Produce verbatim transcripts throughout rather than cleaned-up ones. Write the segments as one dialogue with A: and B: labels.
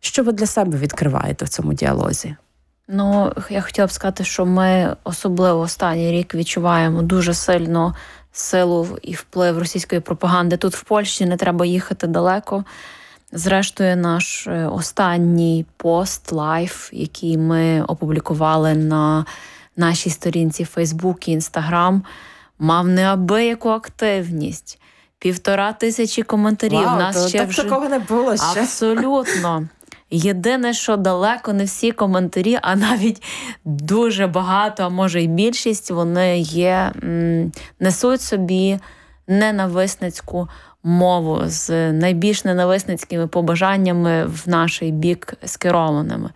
A: Що ви для себе відкриваєте в цьому діалозі?
B: Ну, я хотіла б сказати, що ми особливо останній рік відчуваємо дуже сильно силу і вплив російської пропаганди. Тут в Польщі не треба їхати далеко. Зрештою, наш останній пост, лайф, який ми опублікували на нашій сторінці Фейсбук і Інстаграм, мав неабияку активність. Півтора тисячі коментарів.
A: Вау,
B: нас
A: то,
B: ще
A: так
B: вже...
A: такого не було ще.
B: Абсолютно. Єдине, що далеко не всі коментарі, а навіть дуже багато, а може й більшість, вони є, м, несуть собі ненависницьку мову з найбільш ненависницькими побажаннями в наш бік скерованими.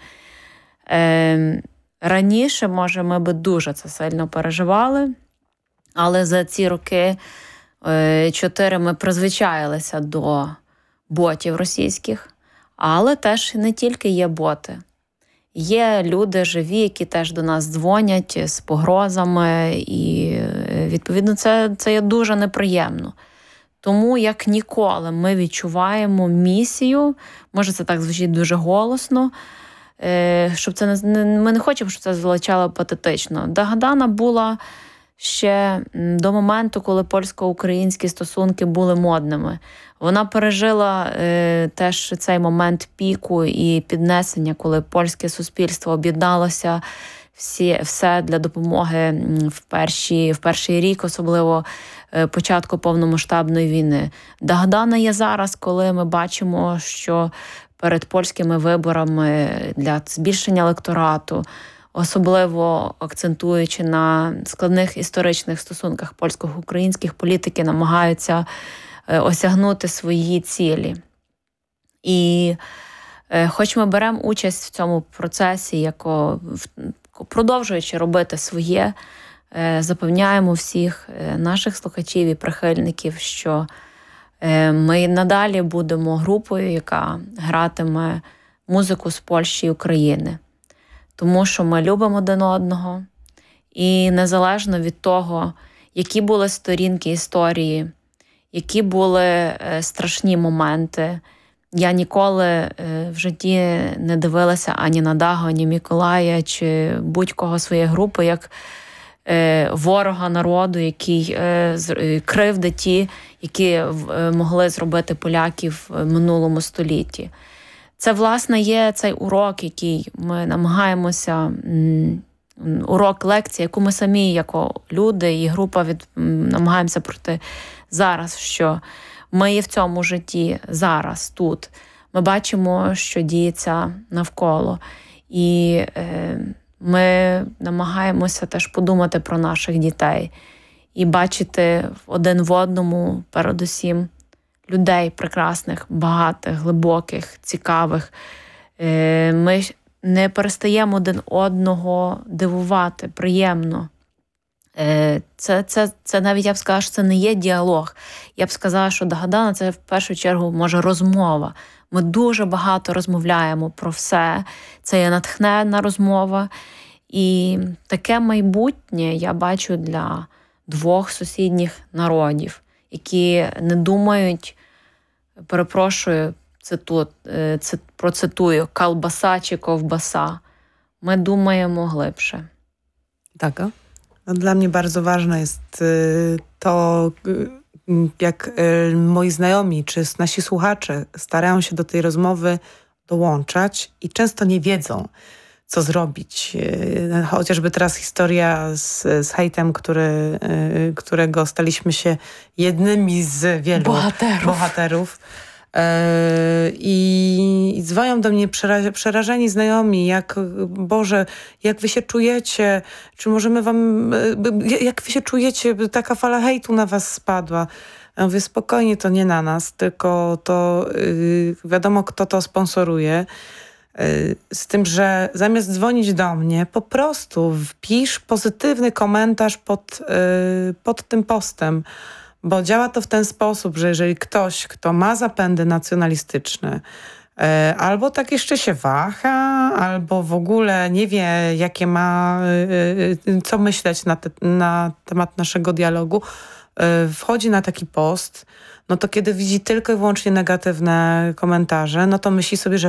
B: Е, раніше, може, ми би дуже це сильно переживали, але за ці роки е, чотири ми призвичаїлися до ботів російських. Але теж не тільки є боти. Є люди живі, які теж до нас дзвонять з погрозами, і, відповідно, це, це є дуже неприємно. Тому, як ніколи, ми відчуваємо місію, може це так звучить дуже голосно, щоб це не, ми не хочемо, щоб це звучало патетично. Дагадана була ще до моменту, коли польсько-українські стосунки були модними. Вона пережила е, теж цей момент піку і піднесення, коли польське суспільство об'єдналося всі, все для допомоги в, перші, в перший рік, особливо е, початку повномасштабної війни. Дагадана є зараз, коли ми бачимо, що перед польськими виборами для збільшення електорату, особливо акцентуючи на складних історичних стосунках польсько-українських, політики намагаються осягнути свої цілі. І е, хоч ми беремо участь в цьому процесі, яко, продовжуючи робити своє, е, запевняємо всіх е, наших слухачів і прихильників, що е, ми надалі будемо групою, яка гратиме музику з Польщі і України. Тому що ми любимо один одного, і незалежно від того, які були сторінки історії, які були е, страшні моменти, я ніколи е, в житті не дивилася ані на Дагу, ані Миколая, чи будь-кого своєї групи, як е, ворога народу, який е, з, кривди ті, які е, могли зробити поляків в минулому столітті. Це, власне, є цей урок, який ми намагаємося, урок, лекція, яку ми самі, як люди і група, від, намагаємося пройти зараз, що ми є в цьому житті зараз, тут. Ми бачимо, що діється навколо. І е, ми намагаємося теж подумати про наших дітей і бачити один в одному, передусім, людей прекрасних, багатих, глибоких, цікавих. Ми не перестаємо один одного дивувати, приємно. Це, це, це навіть, я б сказала, що це не є діалог. Я б сказала, що Дагадана – це в першу чергу, може, розмова. Ми дуже багато розмовляємо про все. Це є натхненна розмова. І таке майбутнє я бачу для двох сусідніх народів, які не думають, перепрошую, циту, це, процитую, колбаса чи ковбаса. My думаємо глибше.
C: Tak. No, dla mnie bardzo ważne jest to, jak moi znajomi czy nasi słuchacze starają się do tej rozmowy dołączać i często nie wiedzą, co zrobić. Chociażby teraz historia z, z hejtem, który, którego staliśmy się jednymi z wielu
B: bohaterów.
C: bohaterów. I, i dzwonią do mnie przera- przerażeni znajomi, jak Boże, jak wy się czujecie, czy możemy wam, jak wy się czujecie, taka fala hejtu na was spadła. Ja mówię, spokojnie, to nie na nas, tylko to yy, wiadomo, kto to sponsoruje. Yy, z tym, że zamiast dzwonić do mnie, po prostu wpisz pozytywny komentarz pod, yy, pod tym postem. Bo działa to w ten sposób, że jeżeli ktoś, kto ma zapędy nacjonalistyczne, e, albo tak jeszcze się waha, albo w ogóle nie wie, jakie ma, e, co myśleć na, te, na temat naszego dialogu, e, wchodzi na taki post, no to kiedy widzi tylko i wyłącznie negatywne komentarze, no to myśli sobie, że